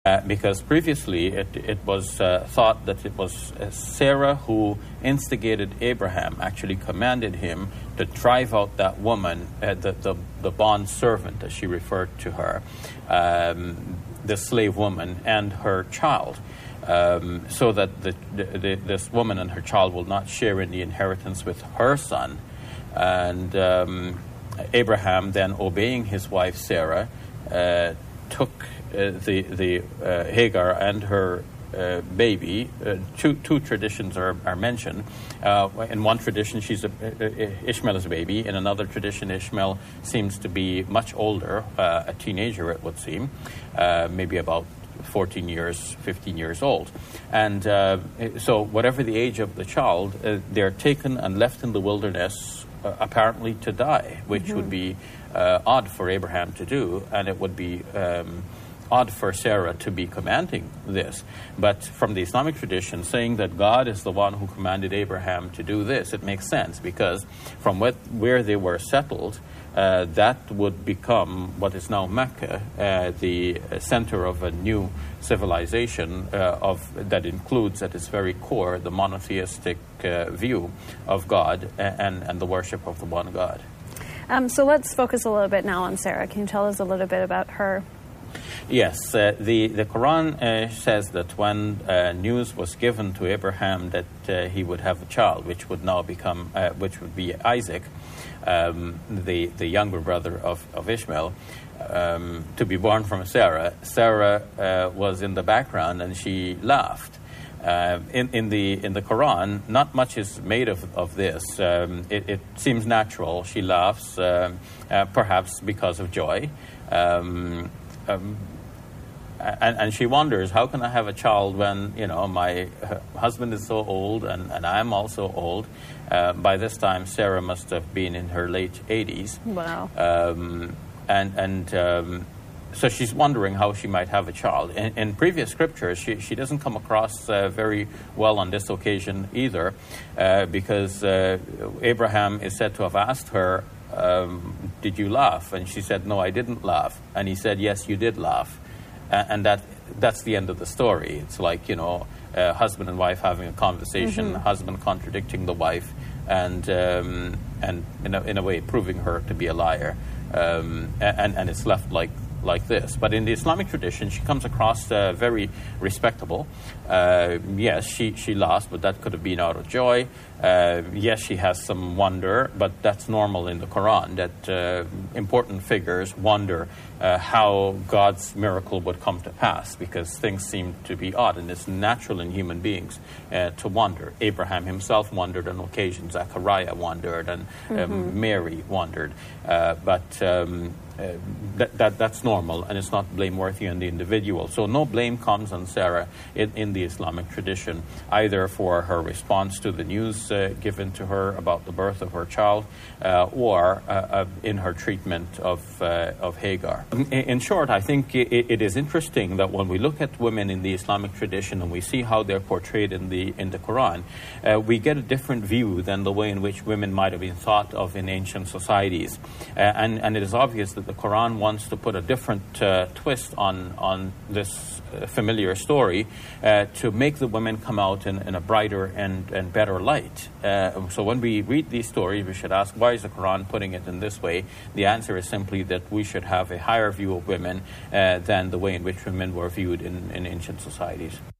because previously it was thought that it was Sarah who instigated Abraham, actually commanded him to drive out that woman, the bond servant, as she referred to her, the slave woman, and her child, so that this woman and her child will not share in the inheritance with her son. And Abraham, then obeying his wife Sarah, took the Hagar and her baby. Two traditions are mentioned. In one tradition, Ishmael is a baby. In another tradition, Ishmael seems to be much older, a teenager it would seem, maybe about 14 years, 15 years old. And so whatever the age of the child, they're taken and left in the wilderness apparently to die, which would be odd for Abraham to do, and it would be odd for Sarah to be commanding this. But from the Islamic tradition, saying that God is the one who commanded Abraham to do this, it makes sense, because from where they were settled, that would become what is now Mecca, the center of a new civilization that includes at its very core the monotheistic view of God and the worship of the one God. So let's focus a little bit now on Sarah. Can you tell us a little bit about her? Yes, the Quran says that when news was given to Abraham that he would have a child, which would now become, which would be Isaac, the younger brother of Ishmael, to be born from Sarah. Sarah was in the background and she laughed. In the Quran, not much is made of this. It seems natural. she laughs, perhaps because of joy. And she wonders, how can I have a child when, my husband is so old and I'm also old? By this time, Sarah must have been in her late 80s. Wow. So she's wondering how she might have a child. In previous scriptures, she doesn't come across very well on this occasion either, because Abraham is said to have asked her, did you laugh? And she said, no, I didn't laugh. And he said, yes, you did laugh. And that's the end of the story. It's like, husband and wife having a conversation, husband contradicting the wife, and in a way proving her to be a liar. And it's left like this. But in the Islamic tradition, she comes across very respectable. Yes, she lost, but that could have been out of joy. Yes, she has some wonder, but that's normal in the Quran, that important figures wonder how God's miracle would come to pass, because things seem to be odd, and it's natural in human beings to wonder. Abraham himself wondered on occasion, Zechariah wondered, and Mary wondered. But that's normal, and it's not blameworthy on the individual. So no blame comes on Sarah in the Islamic tradition, either for her response to the news given to her about the birth of her child, or in her treatment of Hagar. In short, I think it is interesting that when we look at women in the Islamic tradition and we see how they're portrayed in the Quran, we get a different view than the way in which women might have been thought of in ancient societies. And it is obvious that the Quran wants to put a different twist on this familiar story to make the women come out in a brighter and better light. So when we read these stories, we should ask, why is the Quran putting it in this way? The answer is simply that we should have a higher view of women than the way in which women were viewed in ancient societies.